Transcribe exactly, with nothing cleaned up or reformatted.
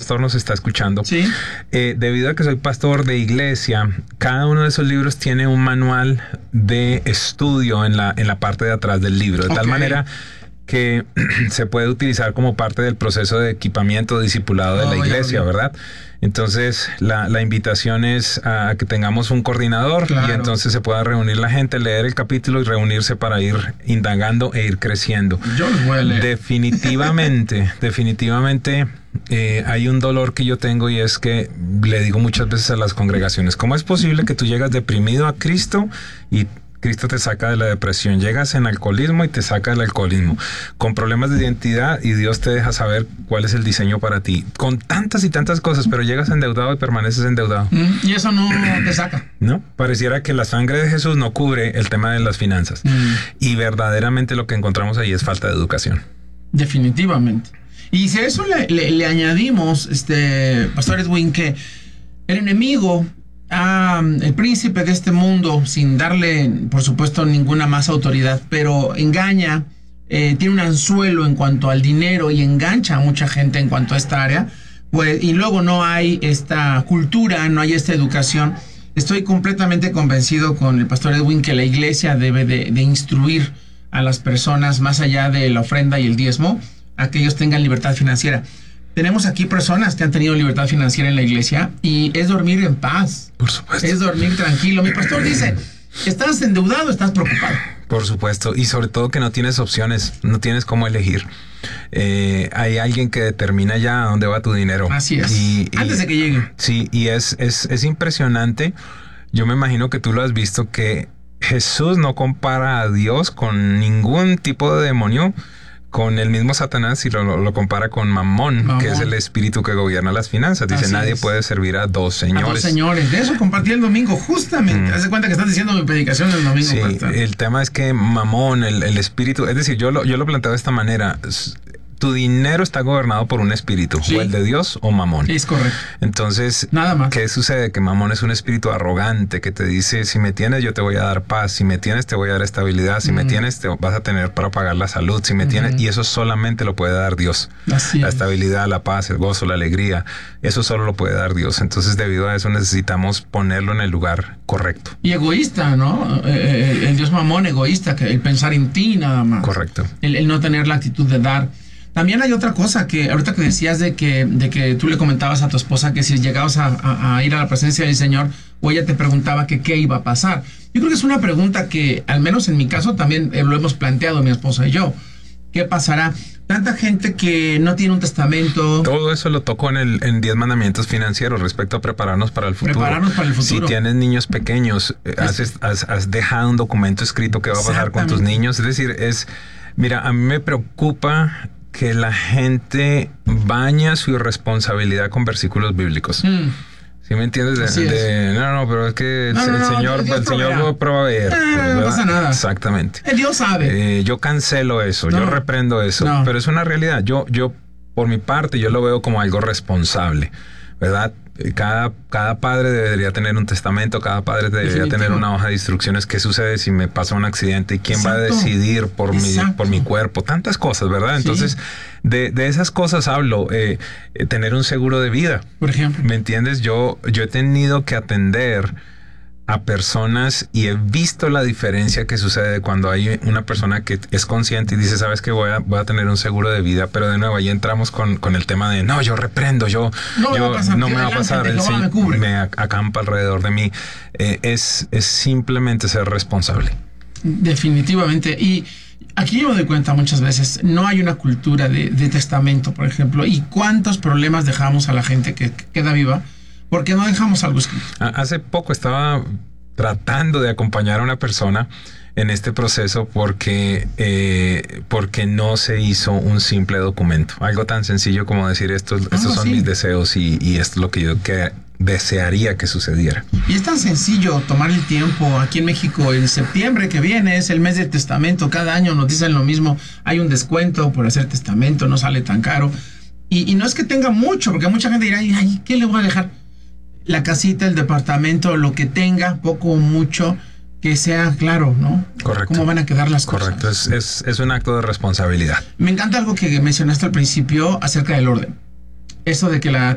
pastor nos está escuchando, sí. eh, debido a que soy pastor de iglesia, cada uno de esos libros tiene un manual de estudio en la, en la parte de atrás del libro, de okay. tal manera que se puede utilizar como parte del proceso de equipamiento discipulado de oh, la iglesia, ¿verdad? Entonces, la, la invitación es a que tengamos un coordinador claro. y entonces se pueda reunir la gente, leer el capítulo y reunirse para ir indagando e ir creciendo. Yo los voy a leer. Definitivamente, definitivamente eh, hay un dolor que yo tengo y es que le digo muchas veces a las congregaciones, ¿cómo es posible que tú llegas deprimido a Cristo y Cristo te saca de la depresión? Llegas en alcoholismo y te saca del alcoholismo, con problemas de identidad y Dios te deja saber cuál es el diseño para ti, con tantas y tantas cosas, pero llegas endeudado y permaneces endeudado. Mm, y eso no te saca. No, pareciera que la sangre de Jesús no cubre el tema de las finanzas. Mm. Y verdaderamente lo que encontramos ahí es falta de educación. Definitivamente. Y si a eso le, le, le añadimos, este, Pastor Edwin, que el enemigo... Ah, el príncipe de este mundo, sin darle, por supuesto, ninguna más autoridad, pero engaña, eh, tiene un anzuelo en cuanto al dinero y engancha a mucha gente en cuanto a esta área, pues, y luego no hay esta cultura, no hay esta educación. Estoy completamente convencido con el pastor Edwin que la iglesia debe de, de instruir a las personas más allá de la ofrenda y el diezmo, a que ellos tengan libertad financiera. Tenemos aquí personas que han tenido libertad financiera en la iglesia y es dormir en paz. Por supuesto. Es dormir tranquilo. Mi pastor dice, ¿estás endeudado o estás preocupado? Por supuesto. Y sobre todo que no tienes opciones, no tienes cómo elegir. Eh, hay alguien que determina ya a dónde va tu dinero. Así es. Y, y, Antes de que llegue. Sí, y es, es, es impresionante. Yo me imagino que tú lo has visto, que Jesús no compara a Dios con ningún tipo de demonio, con el mismo Satanás, y lo, lo, lo compara con Mamón, Mamón, que es el espíritu que gobierna las finanzas. Dice, Así nadie es. puede servir a dos señores. A dos señores. De eso compartí el domingo, justamente. Mm. Haz de cuenta que estás diciendo mi predicación del domingo. Sí, el tema es que Mamón, el, el espíritu, es decir, yo lo, yo lo planteo de esta manera. Tu dinero está gobernado por un espíritu, sí. o el de Dios o Mamón. Es correcto. Entonces, nada más. ¿Qué sucede? Que Mamón es un espíritu arrogante que te dice, si me tienes yo te voy a dar paz, si me tienes te voy a dar estabilidad, si mm. me tienes te vas a tener para pagar la salud, si me mm. tienes, y eso solamente lo puede dar Dios. Así la es. estabilidad, la paz, el gozo, la alegría, eso solo lo puede dar Dios. Entonces, debido a eso necesitamos ponerlo en el lugar correcto. Y egoísta, ¿no? El, el Dios Mamón egoísta, que el pensar en ti nada más. Correcto. El, el no tener la actitud de dar. También hay otra cosa que ahorita que decías de que, de que tú le comentabas a tu esposa que si llegabas a, a, a ir a la presencia del Señor o ella te preguntaba que qué iba a pasar. Yo creo que es una pregunta que, al menos en mi caso, también lo hemos planteado mi esposa y yo. ¿Qué pasará? Tanta gente que no tiene un testamento. Todo eso lo tocó en el en diez mandamientos financieros respecto a prepararnos para el futuro. Prepararnos para el futuro. Si tienes niños pequeños, has, has, has dejado un documento escrito que va a pasar con tus niños. Es decir, es... Mira, a mí me preocupa que la gente baña su irresponsabilidad con versículos bíblicos. Mm. ¿Sí me entiendes? De, de, no, no, pero es que no, el, no, el no, Señor, el Señor va a proveer. Eh, no pasa nada. Exactamente. El Dios sabe. Eh, yo cancelo eso, no, yo reprendo eso, no. pero es una realidad. Yo, yo, por mi parte, yo lo veo como algo responsable, ¿verdad? Cada, cada padre debería tener un testamento, cada padre debería Definitivo. tener una hoja de instrucciones. ¿Qué sucede si me pasa un accidente? ¿Y quién Exacto. va a decidir por mi, por mi cuerpo? Tantas cosas, ¿verdad? Entonces, sí. de, de esas cosas hablo. Eh, eh, tener un seguro de vida. Por ejemplo. ¿Me entiendes? Yo, yo he tenido que atender a personas y he visto la diferencia que sucede cuando hay una persona que es consciente y dice, sabes que voy a, voy a tener un seguro de vida, pero de nuevo ahí entramos con, con el tema de no, yo reprendo, yo no, yo, me, va a pasar, no me va a pasar, el sí, me, me acampa alrededor de mí. Eh, es, es simplemente ser responsable. Definitivamente. Y aquí yo me doy cuenta muchas veces, no hay una cultura de, de testamento, por ejemplo, y cuántos problemas dejamos a la gente que, que queda viva porque no dejamos algo escrito. Hace poco estaba tratando de acompañar a una persona en este proceso porque, eh, porque no se hizo un simple documento. Algo tan sencillo como decir estos, ah, estos son sí. mis deseos y, y esto es lo que yo que desearía que sucediera. Y es tan sencillo tomar el tiempo. Aquí en México, en septiembre que viene, es el mes del testamento. Cada año nos dicen lo mismo. Hay un descuento por hacer testamento, no sale tan caro. Y, y no es que tenga mucho, porque mucha gente dirá, ay, ¿qué le voy a dejar? La casita, el departamento, lo que tenga, poco o mucho, que sea claro, ¿no? Correcto. ¿Cómo van a quedar las cosas? Correcto, es, es, es un acto de responsabilidad. Me encanta algo que mencionaste al principio acerca del orden. Eso de que la